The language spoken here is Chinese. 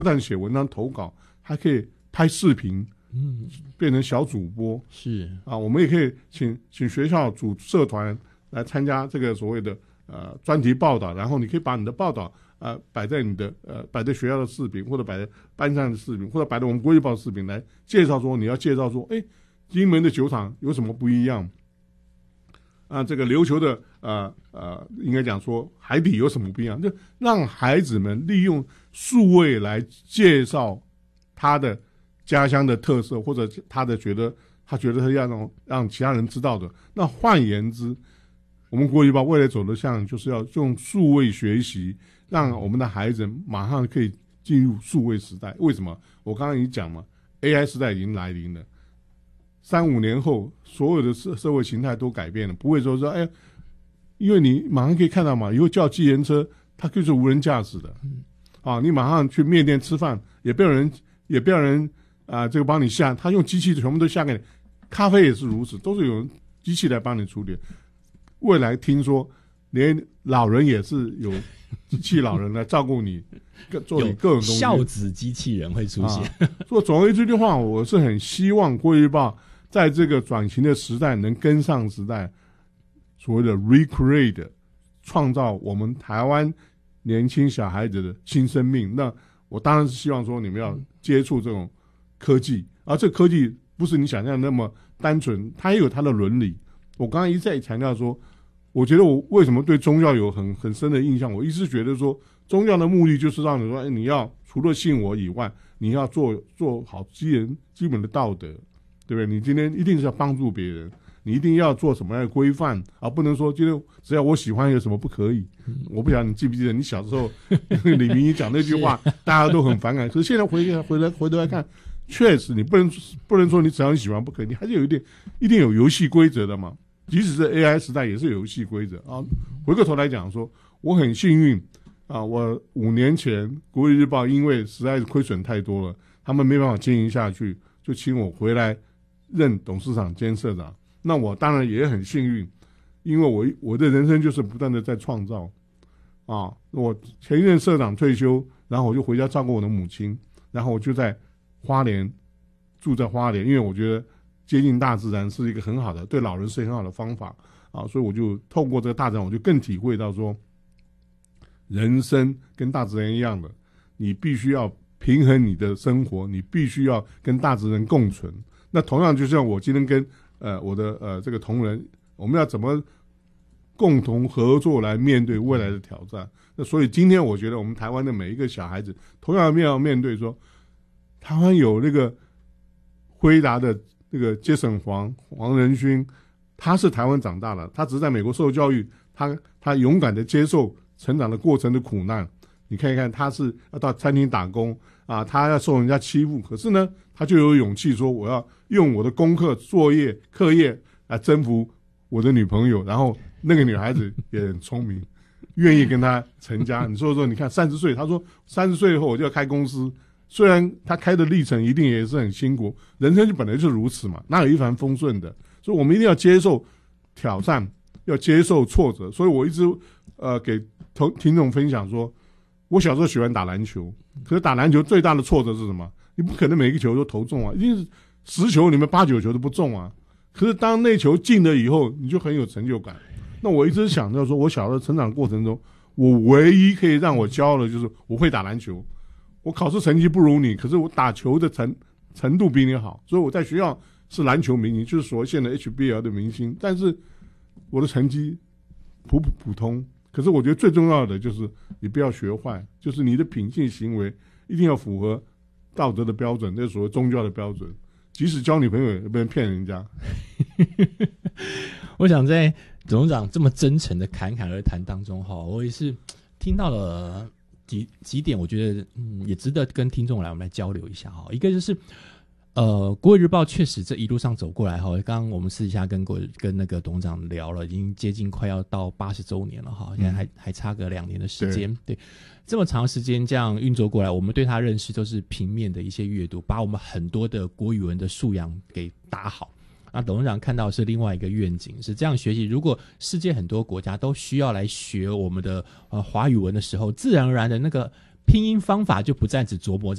不但写文章投稿，还可以拍视频，变成小主播。 是啊，我们也可以请学校组社团来参加这个所谓的专题报道，然后你可以把你的报道摆在你的摆在学校的视频，或者摆在班上的视频，或者摆在我们国语报的视频来介绍说，你要介绍说，金门的酒厂有什么不一样啊？这个琉球的应该讲说海底有什么不一样？就让孩子们利用数位来介绍他的家乡的特色，或者他觉得他要让其他人知道的。那换言之，我们国语报未来走的向就是要用数位学习，让我们的孩子马上可以进入数位时代。为什么？我刚刚已经讲嘛 ，AI 时代已经来临了。3-5年后，所有的社会形态都改变了，不会说因为你马上可以看到嘛，以后叫计程车，它就是无人驾驶的，你马上去面店吃饭，也不要人这个帮你下，他用机器全部都下给你，咖啡也是如此，都是有机器来帮你处理。未来听说连老人也是有机器老人来照顾你，做你各种东西， 孝子机器人会出现。 所以总而言之，这句话我是很希望国语报在这个转型的时代能跟上时代，所谓的 recreate 创造我们台湾年轻小孩子的新生命。那我当然是希望说你们要接触这种科技，而这个科技不是你想象那么单纯，它也有它的伦理。我刚刚一再强调说，我觉得我为什么对宗教有很深的印象，我一直觉得说宗教的目的就是让你说，你要除了信我以外，你要做好基本的道德，对不对？你今天一定是要帮助别人，你一定要做什么样的规范，而不能说今天只要我喜欢有什么不可以。我不晓得你记不记得你小时候李明一讲那句话，大家都很反感。可是现在回头来看，确实你不能说你只要你喜欢不可以，你还是一定有游戏规则的嘛。即使是 AI 时代也是有游戏规则啊。回过头来讲说，我很幸运啊，我5年前国语日报因为实在是亏损太多了，他们没办法经营下去，就请我回来任董事长兼社长。那我当然也很幸运，因为我的人生就是不断的在创造啊。我前一任社长退休，然后我就回家照顾我的母亲，然后我就在花莲住在花莲，因为我觉得接近大自然是一个很好的，对老人是很好的方法啊，所以我就透过这个大自然，我就更体会到说，人生跟大自然一样的，你必须要平衡你的生活，你必须要跟大自然共存。那同样就像我今天跟我的这个同仁，我们要怎么共同合作来面对未来的挑战？那所以今天我觉得我们台湾的每一个小孩子，同样要面对说，台湾有那个辉达的那个接生黄仁勋，他是台湾长大的，他只是在美国受教育，他勇敢的接受成长的过程的苦难。你看一看，他是要到餐厅打工啊，他要受人家欺负，可是呢，他就有勇气说，我要用我的功课、作业、课业来征服我的女朋友，然后那个女孩子也很聪明，愿意跟他成家。你说你看30岁，他说30岁以后我就要开公司，虽然他开的历程一定也是很辛苦，人生就本来就是如此嘛，哪有一帆风顺的？所以我们一定要接受挑战，要接受挫折。所以我一直给听众分享说，我小时候喜欢打篮球，可是打篮球最大的挫折是什么？你不可能每一个球都投中啊，一定是10球里面8、9球都不中啊。可是当那球进了以后，你就很有成就感。那我一直想到说，我小的成长过程中，我唯一可以让我骄傲的就是我会打篮球。我考试成绩不如你，可是我打球的程度比你好，所以我在学校是篮球明星，就是所谓现在 HBL 的明星。但是我的成绩普通，可是我觉得最重要的就是你不要学坏，就是你的品性行为一定要符合道德的标准，那所谓宗教的标准。即使交女朋友也不能骗人家。 我想在董事长这么真诚的侃侃而谈当中，我也是听到了几点，我觉得也值得跟听众我们来交流一下。一个就是国语日报确实这一路上走过来，刚刚我们私底下跟那个董事长聊了，已经接近快要到80周年了，现在还差个2年的时间。对，这么长时间这样运作过来，我们对他认识都是平面的一些阅读，把我们很多的国语文的素养给打好。那董事长看到的是另外一个愿景，是这样学习。如果世界很多国家都需要来学我们的华语文的时候，自然而然的那个拼音方法就不再只琢磨